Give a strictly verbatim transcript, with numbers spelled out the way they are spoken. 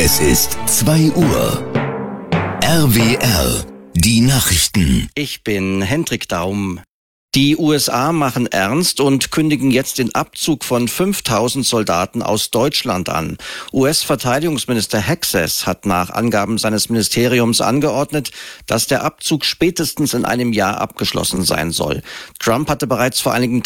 Es ist zwei Uhr. R W R, die Nachrichten. Ich bin Hendrik Daum. Die U S A machen ernst und kündigen jetzt den Abzug von fünftausend Soldaten aus Deutschland an. U S-Verteidigungsminister Hexas hat nach Angaben seines Ministeriums angeordnet, dass der Abzug spätestens in einem Jahr abgeschlossen sein soll. Trump hatte bereits vor einigen